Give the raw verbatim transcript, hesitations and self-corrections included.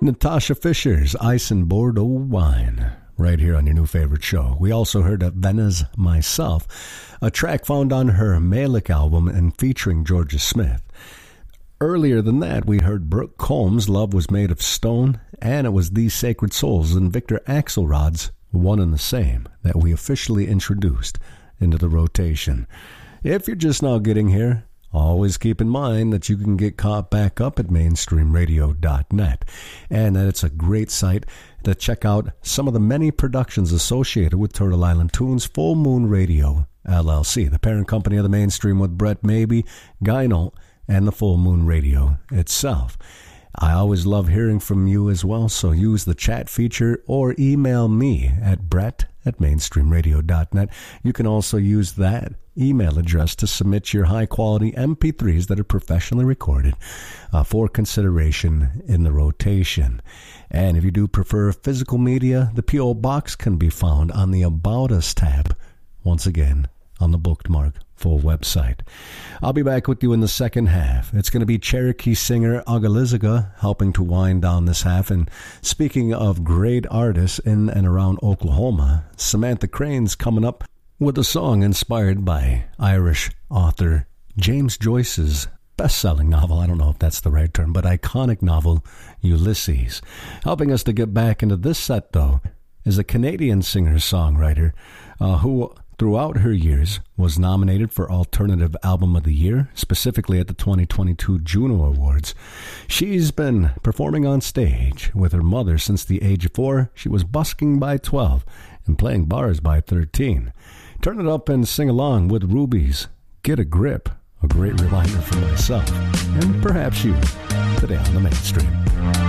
Natasha Fisher's Ice and Bordeaux Wine, right here on your new favorite show. We also heard of Venez Myself, a track found on her Malik album and featuring Georgia Smith. Earlier than that, we heard Brooke Combs' Love Was Made of Stone, and it was These Sacred Souls and Victor Axelrod's One and the Same that we officially introduced into the rotation. If you're just now getting here, always keep in mind that you can get caught back up at mainstream radio dot net, and that it's a great site to check out some of the many productions associated with Turtle Island Tunes Full Moon Radio, L L C, the parent company of the Mainstream with Brett Mabey, Gyno, and the Full Moon Radio itself. I always love hearing from you as well, so use the chat feature or email me at brett at mainstream radio dot net. You can also use that email address to submit your high-quality M P threes that are professionally recorded uh, for consideration in the rotation. And if you do prefer physical media, the P O Box can be found on the About Us tab, once again, on the Bookmark full website. I'll be back with you in the second half. It's going to be Cherokee singer Agaliziga helping to wind down this half. And speaking of great artists in and around Oklahoma, Samantha Crane's coming up with a song inspired by Irish author James Joyce's best-selling novel, I don't know if that's the right term, but iconic novel, Ulysses. Helping us to get back into this set, though, is a Canadian singer-songwriter uh, who, throughout her years, was nominated for Alternative Album of the Year, specifically at the twenty twenty-two Juno Awards. She's been performing on stage with her mother since the age of four. She was busking by twelve and playing bars by thirteen. Turn it up and sing along with Ruby's Get a Grip, a great reminder for myself, and perhaps you, today on the Mainstream.